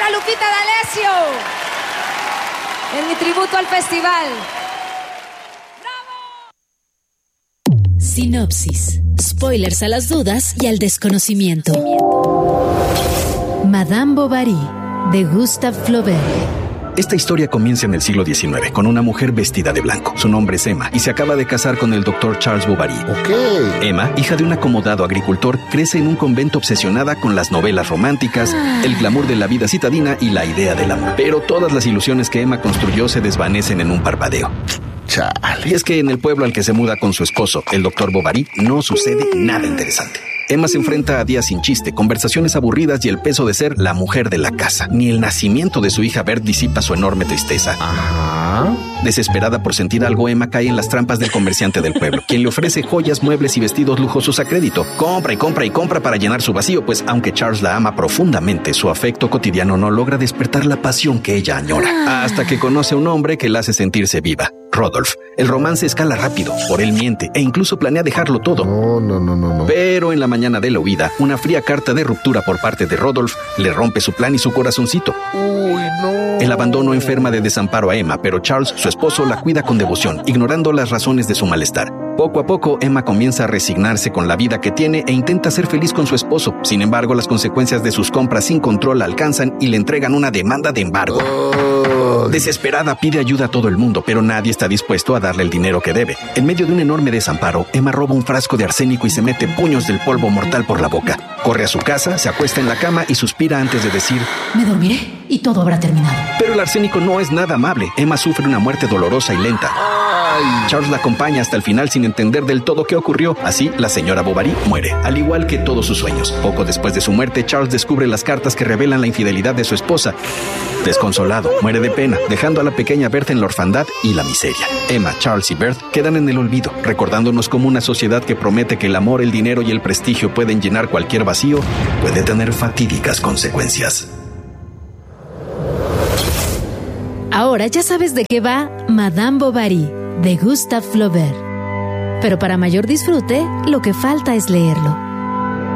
señora Lupita D'Alessio en mi tributo al festival. Sinopsis. Spoilers a las dudas y al desconocimiento. Madame Bovary, de Gustave Flaubert. Esta historia comienza en el siglo XIX con una mujer vestida de blanco. Su nombre es Emma y se acaba de casar con el doctor Charles Bovary. Emma, hija de un acomodado agricultor, crece en un convento obsesionada con las novelas románticas, el glamour de la vida citadina y la idea del amor. Pero todas las ilusiones que Emma construyó se desvanecen en un parpadeo. Y es que en el pueblo al que se muda con su esposo, el doctor Bovary, no sucede nada interesante. Emma se enfrenta a días sin chiste, conversaciones aburridas y el peso de ser la mujer de la casa. Ni el nacimiento de su hija Berthe disipa su enorme tristeza. Desesperada por sentir algo, Emma cae en las trampas del comerciante del pueblo, quien le ofrece joyas, muebles y vestidos lujosos a crédito. Compra y compra y compra para llenar su vacío, pues aunque Charles la ama profundamente, su afecto cotidiano no logra despertar la pasión que ella añora. Hasta que conoce a un hombre que la hace sentirse viva. Rodolphe. El romance escala rápido, por él miente e incluso planea dejarlo todo. No. Pero en la mañana de la huida, una fría carta de ruptura por parte de Rodolphe le rompe su plan y su corazoncito. El abandono enferma de desamparo a Emma, pero Charles, su esposo, la cuida con devoción, ignorando las razones de su malestar. Poco a poco, Emma comienza a resignarse con la vida que tiene e intenta ser feliz con su esposo. Sin embargo, las consecuencias de sus compras sin control la alcanzan y le entregan una demanda de embargo. Desesperada, pide ayuda a todo el mundo, pero nadie está dispuesto a darle el dinero que debe. En medio de un enorme desamparo, Emma roba un frasco de arsénico y se mete puños del polvo mortal por la boca. Corre a su casa, se acuesta en la cama y suspira antes de decir: me dormiré y todo habrá terminado. Pero el arsénico no es nada amable. Emma sufre una muerte dolorosa y lenta. Charles la acompaña hasta el final sin entender del todo qué ocurrió. Así, la señora Bovary muere, al igual que todos sus sueños. Poco después de su muerte, Charles descubre las cartas que revelan la infidelidad de su esposa. Desconsolado, muere de pena, dejando a la pequeña Berthe en la orfandad y la miseria. Emma, Charles y Berthe quedan en el olvido, recordándonos cómo una sociedad que promete que el amor, el dinero y el prestigio pueden llenar cualquier vacío, puede tener fatídicas consecuencias. Ahora ya sabes de qué va Madame Bovary, de Gustave Flaubert. Pero para mayor disfrute, lo que falta es leerlo.